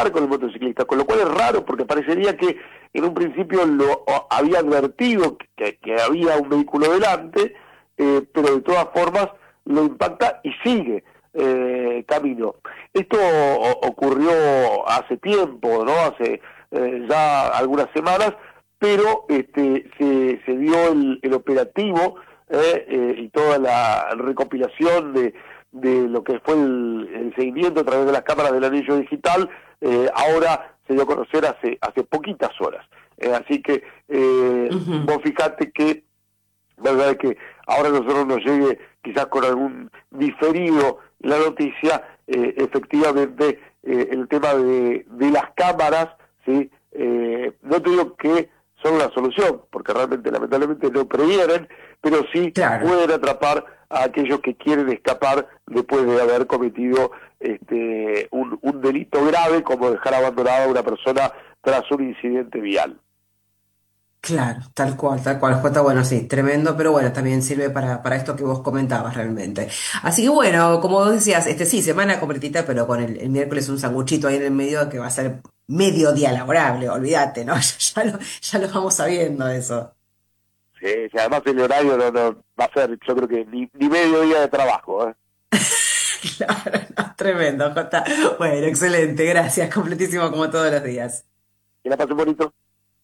hablar con el motociclista, con lo cual es raro porque parecería que en un principio lo había advertido que había un vehículo delante, pero de todas formas lo impacta y sigue camino. Esto ocurrió hace tiempo, ¿no? Hace ya algunas semanas, pero se dio el operativo y toda la recopilación de lo que fue el seguimiento a través de las cámaras del anillo digital, ahora se dio a conocer hace poquitas horas. Así que Ujú. vos fijate que la verdad es que ahora a nosotros nos llegue quizás con algún diferido la noticia, efectivamente el tema de las cámaras, ¿sí? No te digo que son la solución, porque realmente lamentablemente no previenen, pero sí Claro. pueden atrapar a aquellos que quieren escapar después de haber cometido un delito grave como dejar abandonada a una persona tras un incidente vial. Claro, tal cual, Jota, bueno, sí, tremendo, pero bueno, también sirve para esto que vos comentabas realmente. Así que bueno, como vos decías, sí, semana completita, pero con el miércoles un sanguchito ahí en el medio que va a ser medio día laborable, olvídate, ¿no? Ya lo vamos sabiendo eso. Sí, sí, además el horario no va a ser, yo creo que ni medio día de trabajo, ¿eh? Claro, no, tremendo, Jota. Bueno, excelente, gracias, completísimo como todos los días. Que la pasen bonito.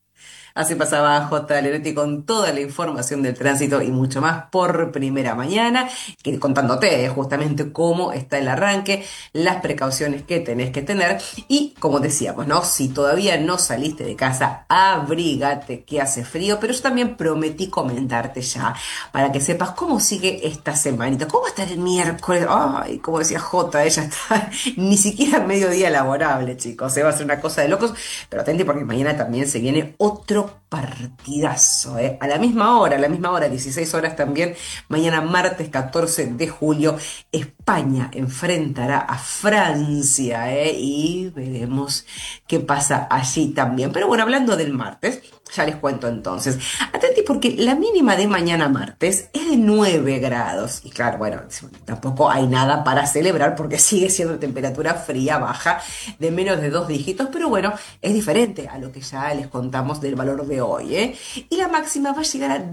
Así pasaba J. Leonetti con toda la información del tránsito y mucho más por primera mañana, que contándote justamente cómo está el arranque, las precauciones que tenés que tener y como decíamos, ¿no? Si todavía no saliste de casa, abrígate que hace frío, pero yo también prometí comentarte ya para que sepas cómo sigue esta semanita, cómo va a estar el miércoles. Ay, como decía J, ella está ni siquiera mediodía laborable, chicos, se va a hacer una cosa de locos. Pero atenti porque mañana también se viene otro partidazo, ¿eh? A la misma hora, 16 horas también. Mañana martes 14 de julio, España enfrentará a Francia, ¿eh? Y veremos qué pasa allí también. Pero bueno, hablando del martes, ya les cuento entonces. Atenti porque la mínima de mañana martes es de 9 grados. Y claro, bueno, tampoco hay nada para celebrar porque sigue siendo temperatura fría, baja, de menos de 2 dígitos. Pero bueno, es diferente a lo que ya les contamos del valor de hoy, ¿eh? Y la máxima va a llegar a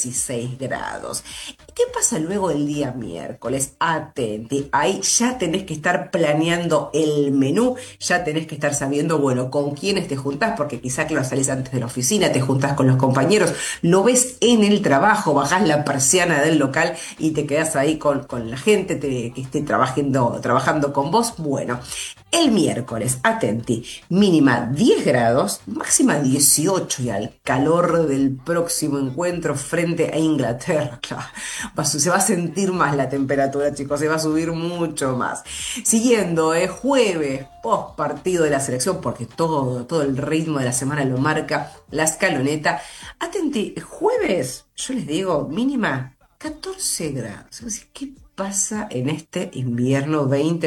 16 grados. ¿Qué pasa luego el día miércoles? Atenti, ahí ya tenés que estar planeando el menú, ya tenés que estar sabiendo, bueno, con quiénes te juntás, porque quizá que lo salís antes de la oficina, te juntás con los compañeros, lo ves en el trabajo, bajás la persiana del local y te quedás ahí con la gente que esté trabajando con vos. Bueno, el miércoles, atenti, mínima 10 grados, máxima 18 y al calor del próximo encuentro frente a Inglaterra, claro, se va a sentir más la temperatura, chicos, se va a subir mucho más. Siguiendo, jueves, post partido de la selección, porque todo el ritmo de la semana lo marca la escaloneta. Atenti, jueves, yo les digo, mínima 14 grados. ¿Qué pasa en este invierno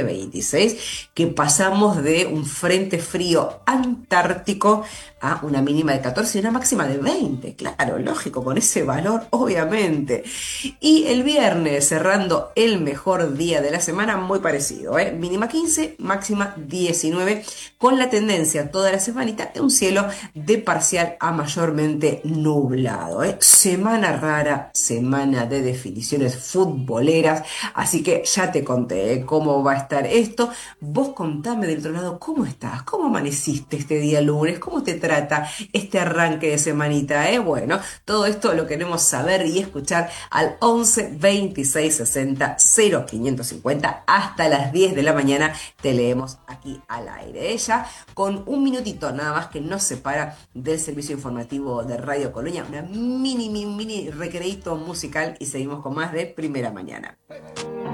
2026? Que pasamos de un frente frío antártico a una mínima de 14 y una máxima de 20. Claro, lógico, con ese valor, obviamente. Y el viernes, cerrando el mejor día de la semana, muy parecido, ¿eh? Mínima 15, máxima 19, con la tendencia toda la semanita de un cielo de parcial a mayormente nublado, ¿eh? Semana rara, semana de definiciones futboleras, así que ya te conté, cómo va a estar esto. Vos contame del otro lado cómo estás, cómo amaneciste este día lunes, cómo te trata este arranque de semanita, ¿eh? Bueno, todo esto lo queremos saber y escuchar al 11 26 60 0550 hasta las 10 de la mañana. Te leemos aquí al aire. Ella con un minutito nada más que nos separa del servicio informativo de Radio Colonia, una mini recreito musical y seguimos con más de Primera Mañana.